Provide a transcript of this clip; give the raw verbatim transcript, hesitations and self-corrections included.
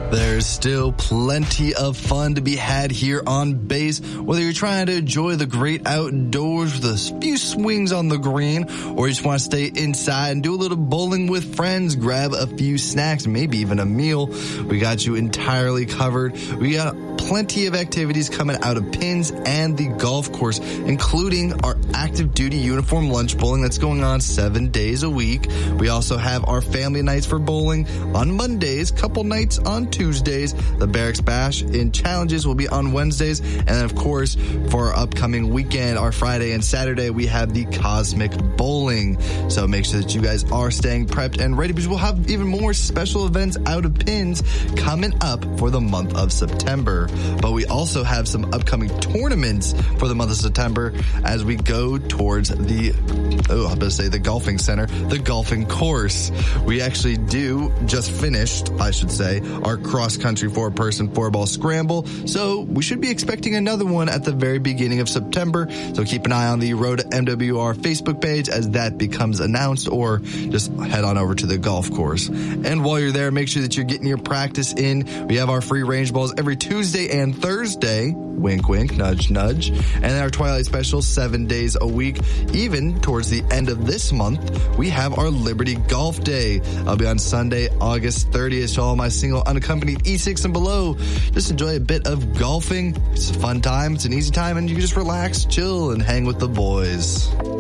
There's still plenty of fun to be had here on base, whether you're trying to enjoy the great outdoors with a few swings on the green, or you just want to stay inside and do a little bowling with friends, grab a few snacks, maybe even a meal. We got you entirely covered. We got plenty of activities coming out of Pins and the golf course, including our active duty uniform lunch bowling that's going on seven days a week. We also have our family nights for bowling on Mondays, couple nights on Tuesdays. The Barracks Bash in Challenges will be on Wednesdays. And then, of course, for our upcoming weekend, our Friday and Saturday, we have the Cosmic Bowling. So make sure that you guys are staying prepped and ready, because we'll have even more special events out of Pins coming up for the month of September. But we also have some upcoming tournaments for the month of September as we go towards the, oh, I'm going to say the golfing center, the golfing course. We actually do just finished, I should say, our cross-country four-person four-ball scramble. So we should be expecting another one at the very beginning of September. So keep an eye on the Road to M W R Facebook page as that becomes announced, or just head on over to the golf course. And while you're there, make sure that you're getting your practice in. We have our free range balls every Tuesday and Thursday. Wink, wink, nudge, nudge. And then our Twilight Special seven days a week. Even towards the end of this month, we have our Liberty Golf Day. I'll be on Sunday, August thirtieth. So all my single unaccompanied E six and below, just enjoy a bit of golfing. It's a fun time. It's an easy time, and you can just relax, chill, and hang with the boys.